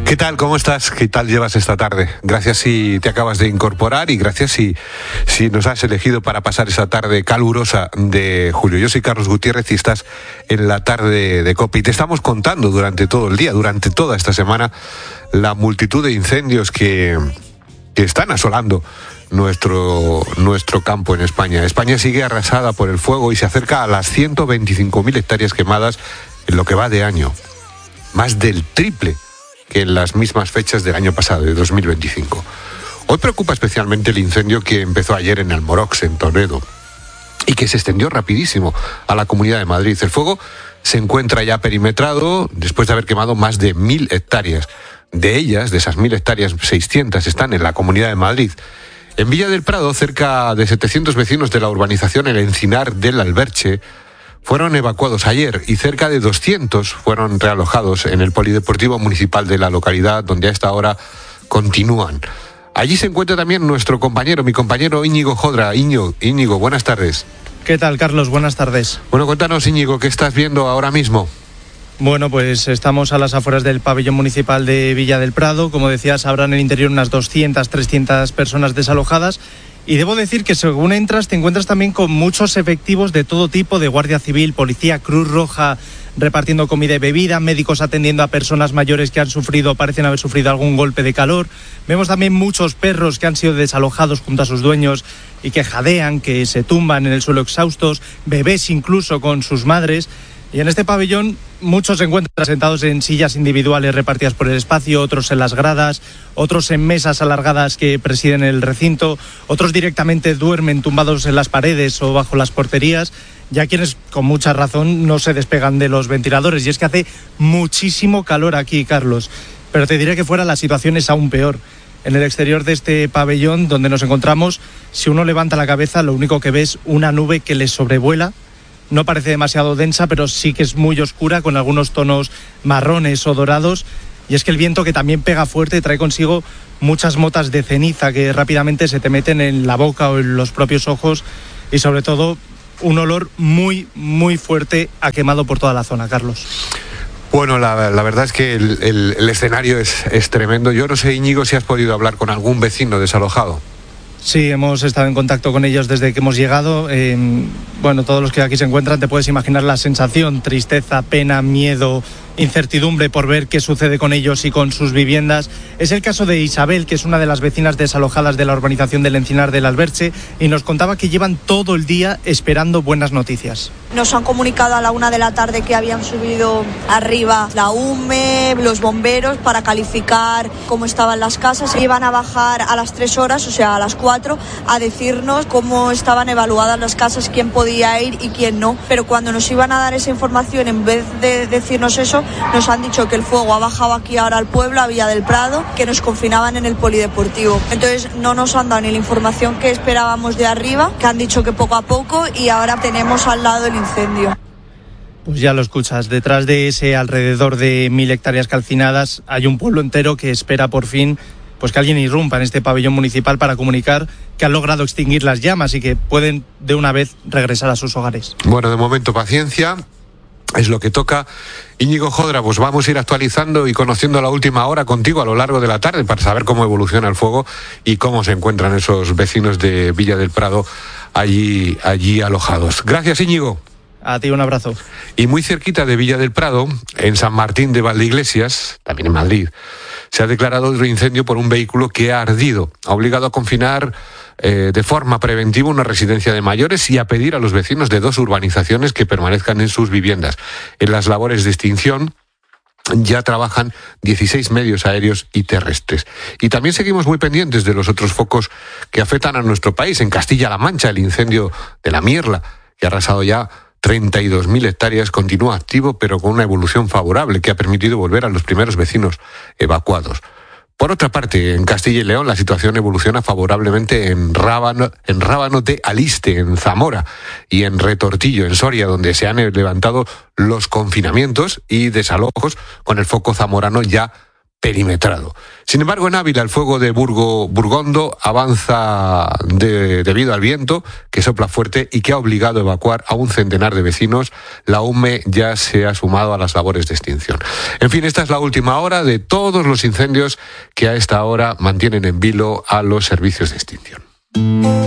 ¿Qué tal? ¿Cómo estás? ¿Qué tal llevas esta tarde? Gracias si te acabas de incorporar y gracias si nos has elegido para pasar esa tarde calurosa de julio. Yo soy Carlos Gutiérrez y estás en la tarde de COPE y te estamos contando durante todo el día, durante toda esta semana, la multitud de incendios que están asolando nuestro campo en España. España sigue arrasada por el fuego y se acerca a las 125.000 hectáreas quemadas en lo que va de año. Más del triple que en las mismas fechas del año pasado, de 2025. Hoy preocupa especialmente el incendio que empezó ayer en Almorox, en Toledo, y que se extendió rapidísimo a la Comunidad de Madrid. El fuego se encuentra ya perimetrado después de haber quemado más de 1.000 hectáreas. De ellas, de esas 1.000 hectáreas, 600 están en la Comunidad de Madrid. En Villa del Prado, cerca de 700 vecinos de la urbanización El Encinar del Alberche fueron evacuados ayer y cerca de 200 fueron realojados en el polideportivo municipal de la localidad, donde a esta hora continúan. Allí se encuentra también mi compañero Íñigo Jodra. Íñigo, buenas tardes. ¿Qué tal, Carlos? Buenas tardes. Bueno, cuéntanos, Íñigo, ¿qué estás viendo ahora mismo? Bueno, pues estamos a las afueras del pabellón municipal de Villa del Prado. Como decías, habrá en el interior unas 200, 300 personas desalojadas. Y debo decir que según entras te encuentras también con muchos efectivos de todo tipo, de Guardia Civil, Policía, Cruz Roja, repartiendo comida y bebida, médicos atendiendo a personas mayores que parecen haber sufrido algún golpe de calor. Vemos también muchos perros que han sido desalojados junto a sus dueños y que jadean, que se tumban en el suelo exhaustos, bebés incluso con sus madres. Y en este pabellón muchos se encuentran sentados en sillas individuales repartidas por el espacio, otros en las gradas, otros en mesas alargadas que presiden el recinto, otros directamente duermen tumbados en las paredes o bajo las porterías, ya quienes con mucha razón no se despegan de los ventiladores. Y es que hace muchísimo calor aquí, Carlos, pero te diré que fuera la situación es aún peor. En el exterior de este pabellón donde nos encontramos, si uno levanta la cabeza, lo único que ve es una nube que le sobrevuela. No parece demasiado densa, pero sí que es muy oscura, con algunos tonos marrones o dorados. Y es que el viento, que también pega fuerte, trae consigo muchas motas de ceniza que rápidamente se te meten en la boca o en los propios ojos. Y sobre todo, un olor muy, muy fuerte a quemado por toda la zona, Carlos. Bueno, la verdad es que el escenario es tremendo. Yo no sé, Íñigo, si has podido hablar con algún vecino desalojado. Sí, hemos estado en contacto con ellos desde que hemos llegado. Bueno, todos los que aquí se encuentran, te puedes imaginar la sensación: tristeza, pena, miedo, incertidumbre por ver qué sucede con ellos y con sus viviendas. Es el caso de Isabel, que es una de las vecinas desalojadas de la urbanización del Encinar del Alberche, y nos contaba que llevan todo el día esperando buenas noticias. Nos han comunicado a la 1 de la tarde que habían subido arriba la UME, los bomberos, para calificar cómo estaban las casas. Iban a bajar a las 3 horas, o sea, a las 4, a decirnos cómo estaban evaluadas las casas, quién podía ir y quién no. Pero cuando nos iban a dar esa información, en vez de decirnos eso, nos han dicho que el fuego ha bajado aquí ahora al pueblo, a Villa del Prado, que nos confinaban en el polideportivo. Entonces no nos han dado ni la información que esperábamos de arriba, que han dicho que poco a poco, y ahora tenemos al lado el incendio. Pues ya lo escuchas, detrás de ese alrededor de 1.000 hectáreas calcinadas hay un pueblo entero que espera por fin pues que alguien irrumpa en este pabellón municipal para comunicar que han logrado extinguir las llamas y que pueden de una vez regresar a sus hogares. Bueno, de momento paciencia, es lo que toca. Íñigo Jodra, pues vamos a ir actualizando y conociendo la última hora contigo a lo largo de la tarde para saber cómo evoluciona el fuego y cómo se encuentran esos vecinos de Villa del Prado allí alojados. Gracias, Íñigo. A ti un abrazo. Y muy cerquita de Villa del Prado, en San Martín de Valdeiglesias, también en Madrid, se ha declarado otro incendio por un vehículo que ha ardido. Ha obligado a confinar de forma preventiva una residencia de mayores y a pedir a los vecinos de 2 urbanizaciones que permanezcan en sus viviendas. En las labores de extinción ya trabajan 16 medios aéreos y terrestres. Y también seguimos muy pendientes de los otros focos que afectan a nuestro país. En Castilla-La Mancha, el incendio de la Mierla, que ha arrasado ya 32.000 hectáreas, continúa activo, pero con una evolución favorable que ha permitido volver a los primeros vecinos evacuados. Por otra parte, en Castilla y León la situación evoluciona favorablemente en Rábano de Aliste, en Zamora, y en Retortillo, en Soria, donde se han levantado los confinamientos y desalojos, con el foco zamorano ya perimetrado. Sin embargo, en Ávila el fuego de Burgondo avanza debido al viento que sopla fuerte y que ha obligado a evacuar a un centenar de vecinos. La UME ya se ha sumado a las labores de extinción. En fin, esta es la última hora de todos los incendios que a esta hora mantienen en vilo a los servicios de extinción.